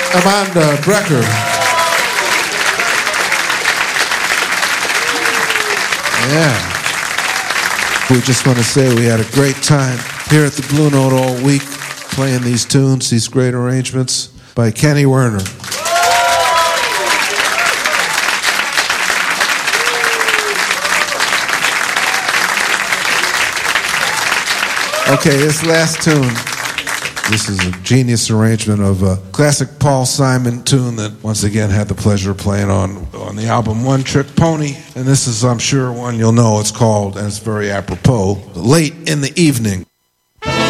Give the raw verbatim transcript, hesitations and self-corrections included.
Amanda Brecker. Yeah. We just want to say we had a great time here at the Blue Note all week playing these tunes, these great arrangements by Kenny Werner. Okay, this last tune, this is a genius arrangement of a classic Paul Simon tune that once again had the pleasure of playing on, on the album One Trick Pony. And this is, I'm sure, one you'll know. It's called, and it's very apropos, Late in the Evening.